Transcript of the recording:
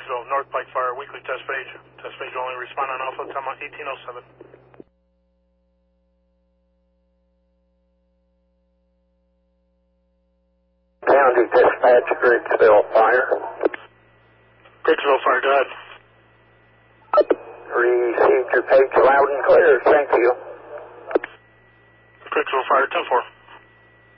Bricksville, North Pike Fire, weekly test page. Test page only, respond on Alpha, time on 1807. County Dispatch, Bricksville Fire. Bricksville Fire, go ahead. Received your page loud and clear, thank you. Bricksville Fire, 10-4.